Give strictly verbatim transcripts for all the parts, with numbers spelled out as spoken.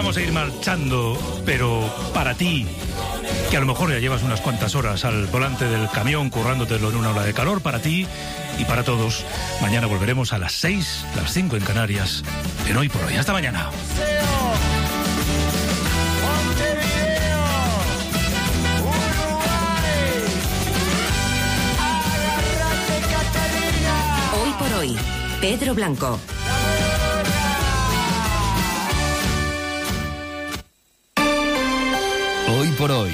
vamos a ir marchando, pero para ti, que a lo mejor ya llevas unas cuantas horas al volante del camión currándotelo en una ola de calor, para ti y para todos, mañana volveremos a las seis, las cinco en Canarias, en Hoy por Hoy. Hasta mañana. Hoy por Hoy, Pedro Blanco. Hoy por Hoy,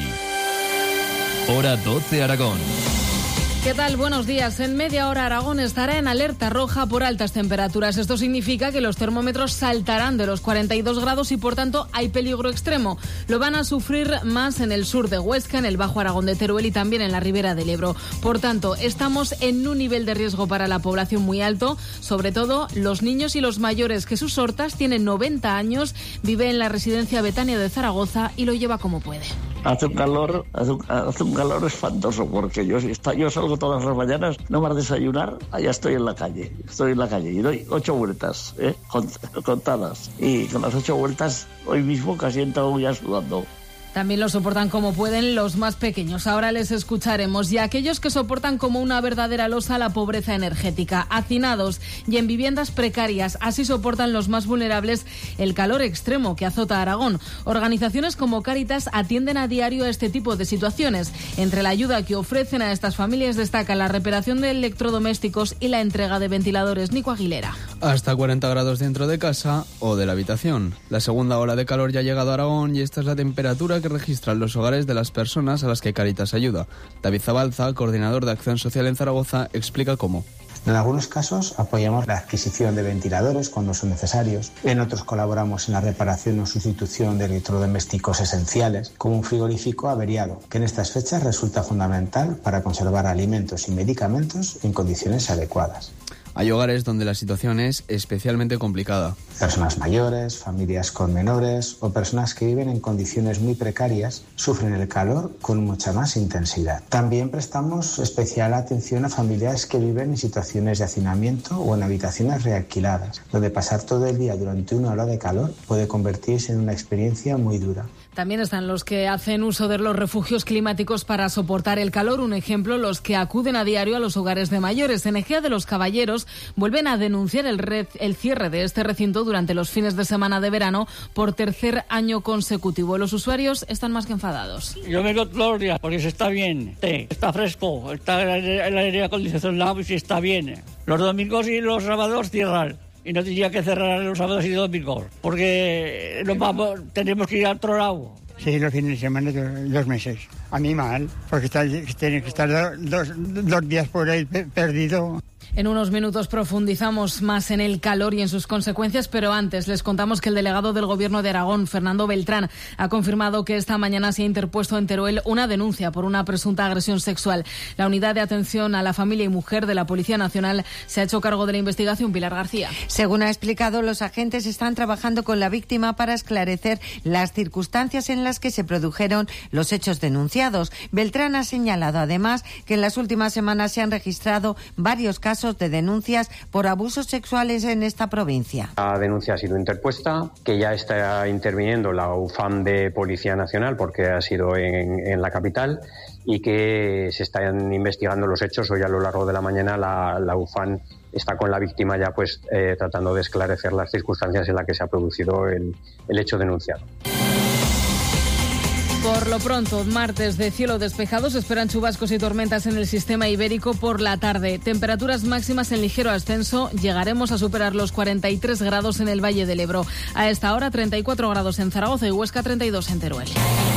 hora doce Aragón. ¿Qué tal? Buenos días. En media hora Aragón estará en alerta roja por altas temperaturas. Esto significa que los termómetros saltarán de los cuarenta y dos grados y por tanto hay peligro extremo. Lo van a sufrir más en el sur de Huesca, en el Bajo Aragón de Teruel y también en la Ribera del Ebro. Por tanto, estamos en un nivel de riesgo para la población muy alto, sobre todo los niños y los mayores. Jesús Hortas tiene noventa años, vive en la residencia Betania de Zaragoza y lo lleva como puede. Hace un calor, hace un, hace un calor espantoso, porque yo, yo salgo todas las mañanas, no más desayunar, allá estoy en la calle, estoy en la calle y doy ocho vueltas, ¿eh? contadas, y con las ocho vueltas hoy mismo casi he entrado ya sudando. También lo soportan como pueden los más pequeños. Ahora les escucharemos. Y aquellos que soportan como una verdadera losa la pobreza energética, hacinados y en viviendas precarias. Así soportan los más vulnerables el calor extremo que azota Aragón. Organizaciones como Cáritas atienden a diario a este tipo de situaciones. Entre la ayuda que ofrecen a estas familias destaca la reparación de electrodomésticos y la entrega de ventiladores. Nico Aguilera. Hasta cuarenta grados dentro de casa o de la habitación. La segunda ola de calor ya ha llegado a Aragón y esta es la temperatura que registran los hogares de las personas a las que Cáritas ayuda. David Zabalza, coordinador de Acción Social en Zaragoza, explica cómo. En algunos casos apoyamos la adquisición de ventiladores cuando son necesarios. En otros colaboramos en la reparación o sustitución de electrodomésticos esenciales, como un frigorífico averiado, que en estas fechas resulta fundamental para conservar alimentos y medicamentos en condiciones adecuadas. Hay hogares donde la situación es especialmente complicada. Personas mayores, familias con menores o personas que viven en condiciones muy precarias sufren el calor con mucha más intensidad. También prestamos especial atención a familias que viven en situaciones de hacinamiento o en habitaciones realquiladas, donde pasar todo el día durante una ola de calor puede convertirse en una experiencia muy dura. También están los que hacen uso de los refugios climáticos para soportar el calor. Un ejemplo, los que acuden a diario a los hogares de mayores. En Ejea de los Caballeros vuelven a denunciar el, red, el cierre de este recinto durante los fines de semana de verano por tercer año consecutivo. Los usuarios están más que enfadados. Yo vengo todos los días porque se está bien, está fresco, está el aire acondicionado y se está bien. Los domingos y los sábados cierran. Y no tendría que cerrar los sábados y domingos, porque nos vamos, tenemos que ir a otro lado. Sí, los fines de semana, dos, dos meses. A mí mal, porque está, tiene que estar dos, dos días por ahí perdido. En unos minutos profundizamos más en el calor y en sus consecuencias, pero antes les contamos que el delegado del Gobierno de Aragón, Fernando Beltrán, ha confirmado que esta mañana se ha interpuesto en Teruel una denuncia por una presunta agresión sexual. La Unidad de Atención a la Familia y Mujer de la Policía Nacional se ha hecho cargo de la investigación. Pilar García. Según ha explicado, los agentes están trabajando con la víctima para esclarecer las circunstancias en las que se produjeron los hechos denunciados. Beltrán ha señalado además que en las últimas semanas se han registrado varios casos de denuncias por abusos sexuales en esta provincia. La denuncia ha sido interpuesta, que ya está interviniendo la U F A M de Policía Nacional porque ha sido en, en la capital y que se están investigando los hechos. Hoy a lo largo de la mañana la, la U F A M está con la víctima ya pues eh, tratando de esclarecer las circunstancias en las que se ha producido el, el hecho denunciado. Por lo pronto, martes de cielo despejado, se esperan chubascos y tormentas en el sistema ibérico por la tarde. Temperaturas máximas en ligero ascenso. Llegaremos a superar los cuarenta y tres grados en el Valle del Ebro. A esta hora, treinta y cuatro grados en Zaragoza y Huesca, treinta y dos en Teruel.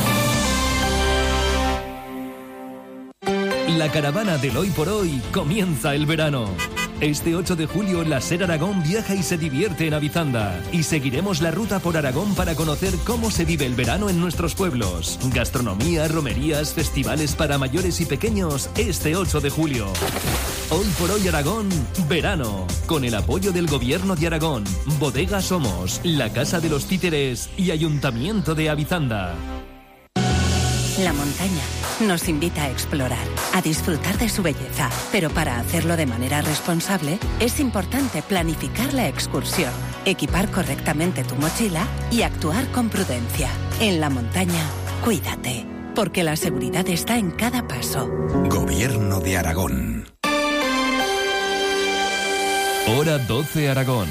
La caravana del Hoy por Hoy comienza el verano. Este ocho de julio, la SER Aragón viaja y se divierte en Avizanda. Y seguiremos la ruta por Aragón para conocer cómo se vive el verano en nuestros pueblos. Gastronomía, romerías, festivales para mayores y pequeños este ocho de julio. Hoy por Hoy Aragón, verano. Con el apoyo del Gobierno de Aragón, Bodega Somos, la Casa de los Títeres y Ayuntamiento de Avizanda. La montaña nos invita a explorar, a disfrutar de su belleza, pero para hacerlo de manera responsable es importante planificar la excursión. equipar correctamente tu mochila y actuar con prudencia. En la montaña, cuídate, porque la seguridad está en cada paso. Gobierno de Aragón. Hora doce Aragón.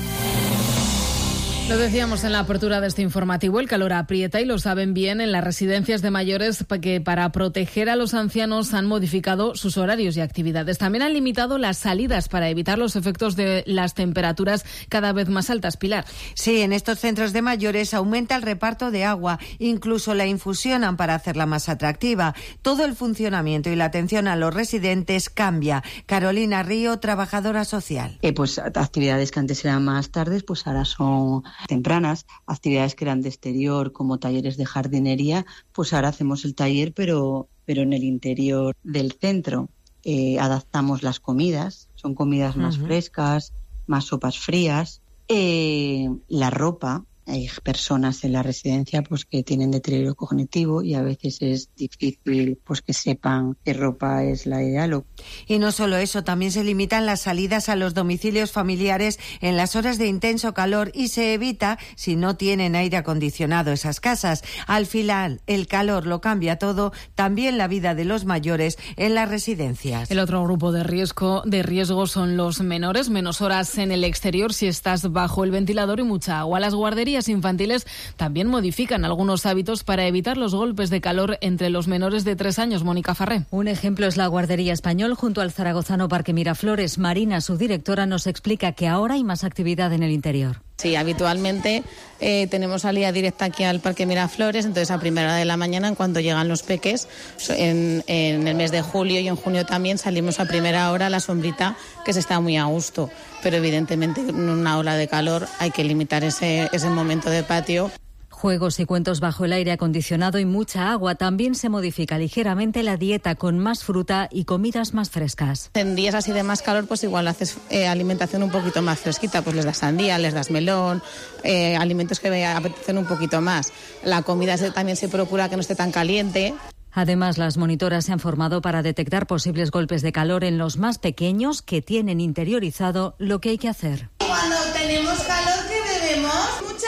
Lo decíamos en la apertura de este informativo, el calor aprieta y lo saben bien en las residencias de mayores que para proteger a los ancianos han modificado sus horarios y actividades. También han limitado las salidas para evitar los efectos de las temperaturas cada vez más altas. Pilar. Sí, en estos centros de mayores aumenta el reparto de agua, incluso la infusionan para hacerla más atractiva. Todo el funcionamiento y la atención a los residentes cambia. Carolina Río, trabajadora social. Eh, pues actividades que antes eran más tardes, pues ahora son tempranas, actividades que eran de exterior como talleres de jardinería, pues ahora hacemos el taller pero, pero en el interior del centro. Eh, adaptamos las comidas, son comidas más uh-huh. frescas, más sopas frías, eh, la ropa. Hay personas en la residencia pues que tienen deterioro cognitivo y a veces es difícil pues que sepan qué ropa es la ideal. Y no solo eso, también se limitan las salidas a los domicilios familiares en las horas de intenso calor y se evita si no tienen aire acondicionado esas casas. Al final, el calor lo cambia todo, también la vida de los mayores en las residencias. El otro grupo de riesgo, de riesgo son los menores, menos horas en el exterior si estás bajo el ventilador y mucha agua. Las guarderías infantiles también modifican algunos hábitos para evitar los golpes de calor entre los menores de tres años. Mónica Farré. Un ejemplo es la guardería Español junto al zaragozano Parque Miraflores. Marina, su directora, nos explica que ahora hay más actividad en el interior. Sí, habitualmente eh, tenemos salida directa aquí al Parque Miraflores, entonces a primera hora de la mañana, en cuanto llegan los peques, en, en el mes de julio y en junio también salimos a primera hora a la sombrita, que se está muy a gusto, pero evidentemente en una ola de calor hay que limitar ese, ese momento de patio. Juegos y cuentos bajo el aire acondicionado y mucha agua. También se modifica ligeramente la dieta con más fruta y comidas más frescas. En días así de más calor, pues igual haces eh, alimentación un poquito más fresquita, pues les das sandía, les das melón, eh, alimentos que apetecen un poquito más. La comida se, también se procura que no esté tan caliente. Además, las monitoras se han formado para detectar posibles golpes de calor en los más pequeños que tienen interiorizado lo que hay que hacer. Cuando tenemos calor, ¿qué bebemos? Mucha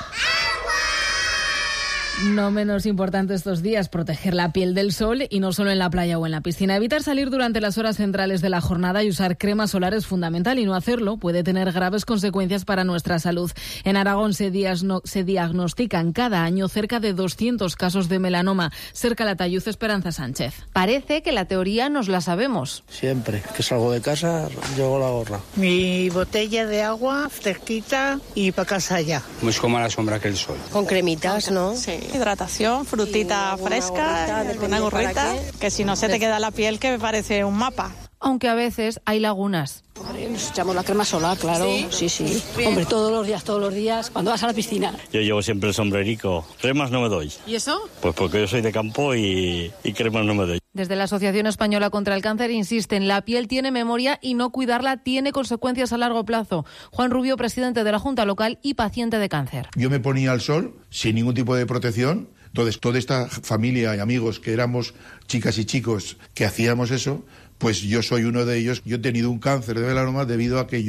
No menos importante estos días, proteger la piel del sol y no solo en la playa o en la piscina. Evitar salir durante las horas centrales de la jornada y usar crema solar es fundamental y no hacerlo puede tener graves consecuencias para nuestra salud. En Aragón se, diasno- se diagnostican cada año cerca de doscientos casos de melanoma. Cerca Latayuz, Esperanza Sánchez. Parece que la teoría nos la sabemos. Siempre que salgo de casa llevo la gorra. Mi botella de agua fresquita y para casa ya. Pues como a la sombra que el sol. Con cremitas, ¿no? Sí. Hidratación, frutita fresca, una gorrita, que si no se te queda la piel que me parece un mapa. Aunque a veces hay lagunas. Nos echamos la crema solar, claro. Sí, sí. sí. Hombre, todos los días, todos los días, cuando vas a la piscina. Yo llevo siempre el sombrerico. Cremas no me doy. ¿Y eso? Pues porque yo soy de campo y, y cremas no me doy. Desde la Asociación Española contra el Cáncer insisten, la piel tiene memoria y no cuidarla tiene consecuencias a largo plazo. Juan Rubio, presidente de la Junta Local y paciente de cáncer. Yo me ponía al sol sin ningún tipo de protección. Entonces, toda esta familia y amigos que éramos chicas y chicos que hacíamos eso, pues yo soy uno de ellos. Yo he tenido un cáncer de melanoma debido a que yo